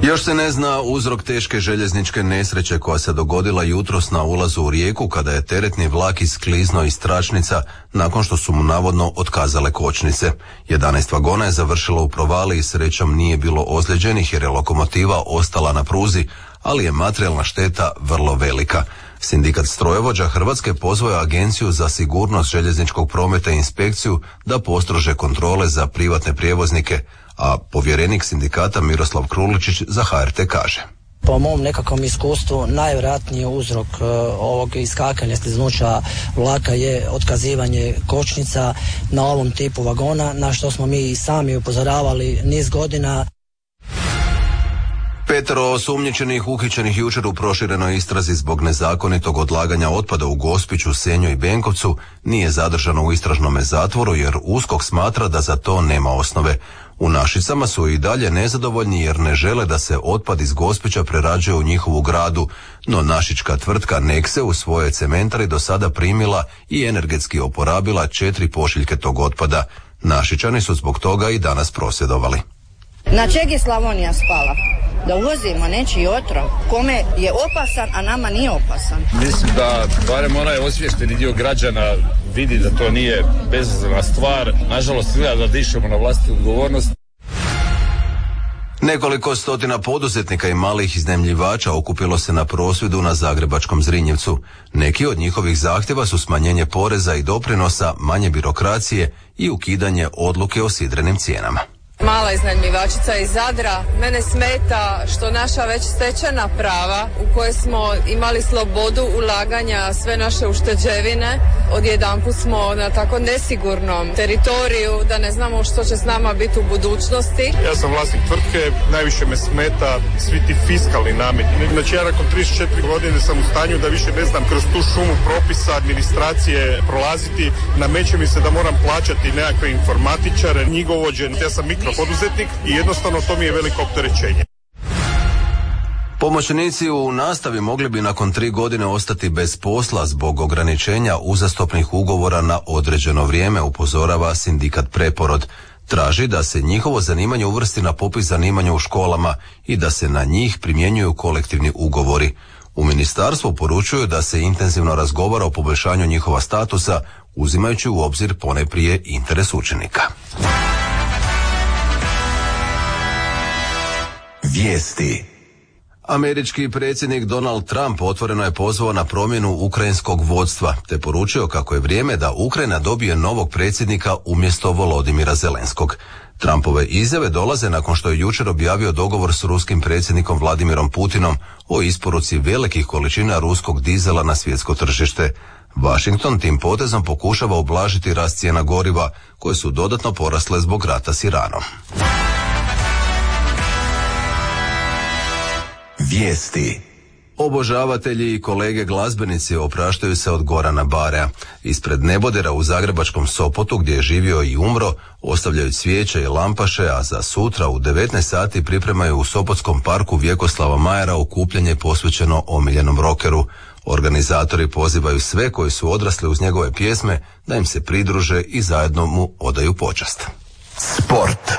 Još se ne zna uzrok teške željezničke nesreće koja se dogodila jutros na ulazu u Rijeku kada je teretni vlak iskliznuo iz tračnica nakon što su mu navodno otkazale kočnice. 11 vagona je završilo u provali i srećom nije bilo ozlijeđenih jer je lokomotiva ostala na pruzi, ali je materijalna šteta vrlo velika. Sindikat strojovođa Hrvatske pozvao je Agenciju za sigurnost željezničkog prometa i inspekciju da postrože kontrole za privatne prijevoznike, a povjerenik sindikata Miroslav Kruličić za HRT kaže: Po mom nekakvom iskustvu najvjerojatniji uzrok ovog iskakanja skliznuća vlaka je otkazivanje kočnica na ovom tipu vagona, na što smo mi i sami upozoravali niz godina. 5 osumnjičenih uhićenih jučer u proširenoj istrazi zbog nezakonitog odlaganja otpada u Gospiću, Senju i Benkovcu nije zadržano u istražnome zatvoru jer USKOK smatra da za to nema osnove. U Našicama su i dalje nezadovoljni jer ne žele da se otpad iz Gospića prerađuje u njihovu gradu, no našička tvrtka Nexe u svojoj cementari do sada primila i energetski oporabila 4 pošiljke tog otpada. Našičani su zbog toga i danas prosvjedovali. Na čeg je Slavonija spala? Da uvozimo nečiji otrov kome je opasan, a nama nije opasan. Mislim da barem onaj osviješteni dio građana vidi da to nije bezazlena stvar. Nažalost, izgleda da dišemo na vlastitu odgovornost. Nekoliko stotina poduzetnika i malih iznajmljivača okupilo se na prosvjedu na zagrebačkom Zrinjevcu. Neki od njihovih zahtjeva su smanjenje poreza i doprinosa, manje birokracije i ukidanje odluke o sidrenim cijenama. Mala iznajmljivačica iz Zadra, mene smeta što naša već stečena prava u koje smo imali slobodu ulaganja sve naše ušteđevine, odjedanput smo na tako nesigurnom teritoriju da ne znamo što će s nama biti u budućnosti. Ja sam vlasnik tvrtke, najviše me smeta svi ti fiskalni nameti. Znači ja nakon 34 godine sam u stanju da više ne znam kroz tu šumu propisa, administracije prolaziti. Nameće mi se da moram plaćati nekakve informatičare, knjigovođe, ja sam mikropoduzetnik i jednostavno to mi je veliko opterećenje. Pomoćnici u nastavi mogli bi nakon 3 godine ostati bez posla zbog ograničenja uzastopnih ugovora na određeno vrijeme, upozorava sindikat Preporod. Traži da se njihovo zanimanje uvrsti na popis zanimanja u školama i da se na njih primjenjuju kolektivni ugovori. U ministarstvu poručuju da se intenzivno razgovara o poboljšanju njihova statusa, uzimajući u obzir ponajprije interes učenika. Vijesti. Američki predsjednik Donald Trump otvoreno je pozvao na promjenu ukrajinskog vodstva, te poručio kako je vrijeme da Ukrajina dobije novog predsjednika umjesto Volodimira Zelenskog. Trumpove izjave dolaze nakon što je jučer objavio dogovor s ruskim predsjednikom Vladimirom Putinom o isporuci velikih količina ruskog dizela na svjetsko tržište. Washington tim potezom pokušava ublažiti rast cijena goriva, koje su dodatno porasle zbog rata s Iranom. Vijesti. Obožavatelji i kolege glazbenici opraštaju se od Gorana Barea. Ispred nebodera u zagrebačkom Sopotu, gdje je živio i umro, ostavljaju cvijeće i lampaše, a za sutra u 19 sati pripremaju u Sopotskom parku Vjekoslava Majera okupljanje posvećeno omiljenom rokeru. Organizatori pozivaju sve koji su odrasli uz njegove pjesme da im se pridruže i zajedno mu odaju počast. Sport.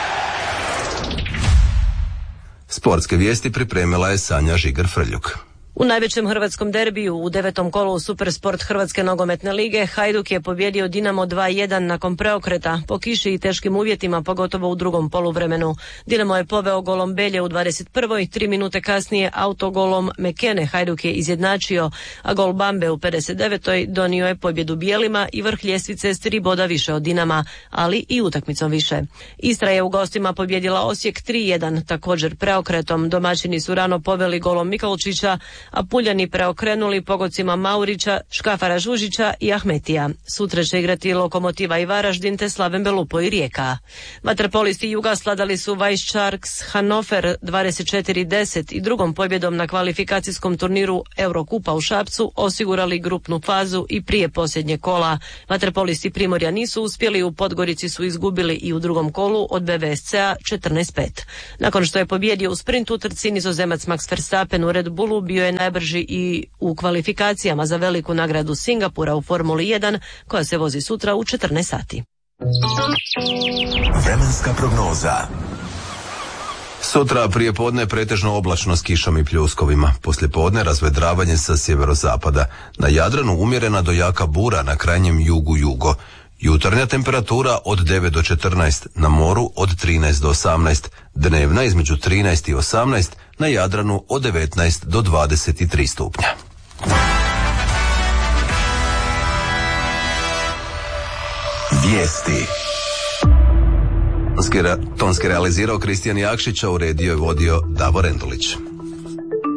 Sportske vijesti pripremila je Sanja Žigar-Frljuk. U najvećem hrvatskom derbiju u 9. kolu u Supersport Hrvatske nogometne lige Hajduk je pobijedio Dinamo 2-1 nakon preokreta po kiši i teškim uvjetima, pogotovo u drugom poluvremenu. Dinamo je poveo golom Belje u 21. 3 minute kasnije autogolom Mekene Hajduk je izjednačio, a gol Bambe u 59. donio je pobjedu bijelima i vrh ljestvice s 3 boda više od Dinama, ali i utakmicom više. Istra je u gostima pobjedila Osijek 3-1, također preokretom. Domaćini su rano poveli golom Mikolčića, a Puljani preokrenuli pogodcima Maurića, Škafara Žužića i Ahmetija. Sutra će igrati Lokomotiva i Varaždin te Slaven Belupo i Rijeka. Vaterpolisti Juga sladali su Weiss Sharks Hannover 24-10 i drugom pobjedom na kvalifikacijskom turniru Eurokupa u Šapcu osigurali grupnu fazu i prije posljednje kola. Vaterpolisti Primorja nisu uspjeli, u Podgorici su izgubili i u drugom kolu od BVSC-a 14-5. Nakon što je pobjedio u sprint utrci, Nizozemac Max Verstappen u Red Bullu bio je najbrži i u kvalifikacijama za veliku nagradu Singapura u Formuli 1 koja se vozi sutra u 14 sati. Vremenska prognoza. Sutra prije podne pretežno oblačno s kišom i pljuskovima. Poslije podne razvedravanje sa sjeverozapada. Na Jadranu umjerena do jaka bura, na krajnjem jugu. Jutarnja temperatura od 9 do 14, na moru od 13 do 18, dnevna između 13 i 18, na Jadranu od 19 do 23 stupnja. Vijesti. Tonski realizirao Kristijan Jakšić, a uredio i vodio Davor Endulić.